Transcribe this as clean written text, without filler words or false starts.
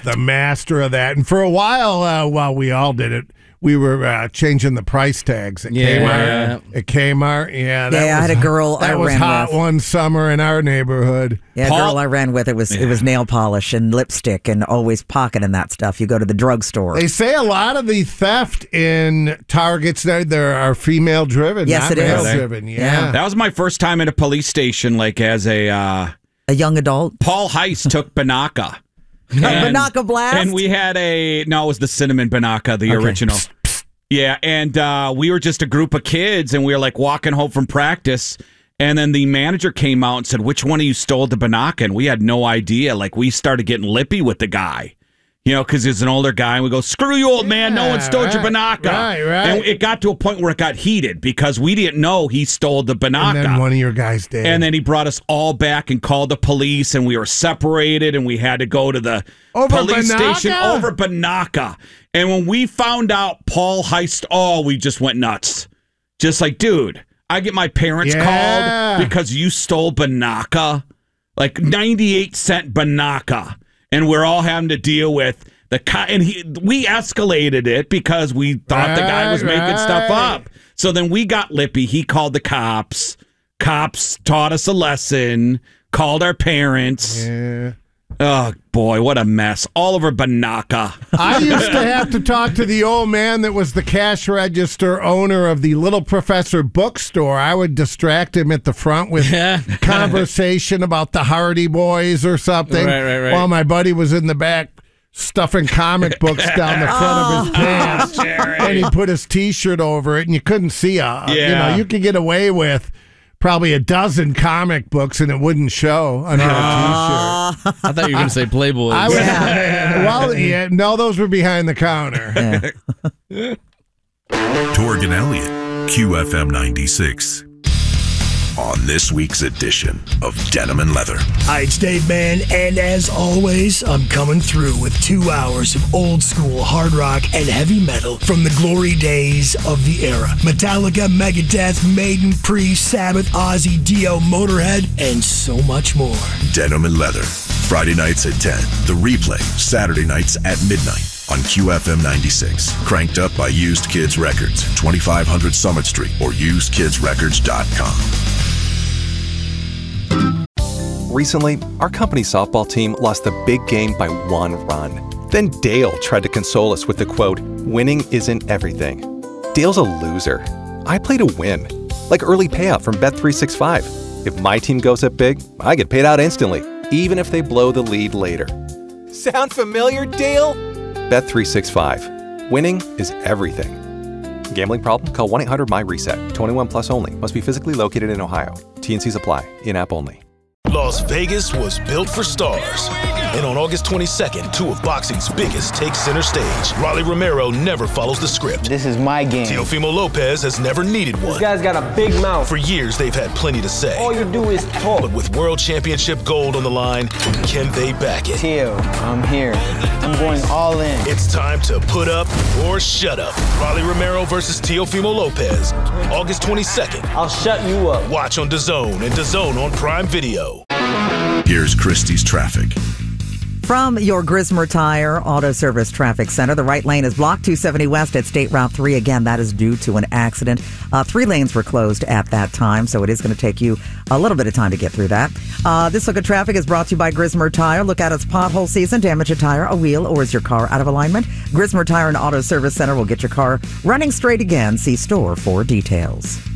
the master of that. And for a while we all did it, we were changing the price tags at Kmart. At Kmart, I had a girl I ran with. That was hot one summer in our neighborhood. Yeah, a girl I ran with, it was nail polish and lipstick and always pocketing that stuff. You go to the drugstore. They say a lot of the theft in Targets there are female driven, yes, not male driven. Yeah. That was my first time at a police station, like as a young adult. Paul Heist took Banaka. Banaka Blast? And we had it was the cinnamon Banaka, the original. Yeah, and we were just a group of kids, and we were like walking home from practice, and then the manager came out and said, "Which one of you stole the Banaka?" And we had no idea. Like, we started getting lippy with the guy, because he's an older guy, and we go, "Screw you, old man, no one stole your Banaka." Right. And it got to a point where it got heated because we didn't know he stole the Banaka. And then one of your guys did. And then he brought us all back and called the police, and we were separated, and we had to go to the police station over Banaka. And when we found out Paul Heist, we just went nuts. Just like, dude, I get my parents called because you stole Banaka, like 98-cent Banaka, and we're all having to deal with we escalated it because we thought the guy was making stuff up. So then we got lippy. He called the cops. Cops taught us a lesson. Called our parents. Yeah. Oh, boy, what a mess. All over Banaka. I used to have to talk to the old man that was the cash register owner of the Little Professor bookstore. I would distract him at the front with conversation about the Hardy Boys or something while my buddy was in the back stuffing comic books down the front of his pants. And he put his T-shirt over it, and you couldn't see you could get away with probably a dozen comic books and it wouldn't show under a T-shirt. I thought you were going to say Playboy. No, those were behind the counter. Torg and Elliott, QFM 96. On this week's edition of Denim and Leather. Hi, it's Dave Mann, and as always, I'm coming through with 2 hours of old school hard rock and heavy metal from the glory days of the era. Metallica, Megadeth, Maiden, Priest, Sabbath, Ozzy, Dio, Motorhead, and so much more. Denim and Leather, Friday nights at 10. The replay, Saturday nights at midnight on QFM 96. Cranked up by Used Kids Records, 2500 Summit Street, or usedkidsrecords.com. Recently, our company softball team lost the big game by 1 run. Then Dale tried to console us with the quote, "Winning isn't everything." Dale's a loser. I play to win, like early payout from Bet365. If my team goes up big, I get paid out instantly, even if they blow the lead later. Sound familiar, Dale? Bet365. Winning is everything. Gambling problem? Call 1-800-MY-RESET. 21 plus only. Must be physically located in Ohio. T&Cs apply. In-app only. Las Vegas was built for stars. And on August 22nd, 2 of boxing's biggest take center stage. Rolly Romero never follows the script. This is my game. Teofimo Lopez has never needed one. This guy's got a big mouth. For years, they've had plenty to say. All you do is talk. But with World Championship gold on the line, can they back it? Teo, I'm here. I'm going all in. It's time to put up or shut up. Rolly Romero versus Teofimo Lopez. August 22nd. I'll shut you up. Watch on DAZN and DAZN on Prime Video. Here's Christie's traffic. From your Grismer Tire Auto Service Traffic Center, the right lane is blocked 270 west at State Route 3. Again, that is due to an accident. 3 lanes were closed at that time, so it is going to take you a little bit of time to get through that. This look at traffic is brought to you by Grismer Tire. Look out, it's pothole season. Damage a tire, a wheel, or is your car out of alignment? Grismer Tire and Auto Service Center will get your car running straight again. See store for details.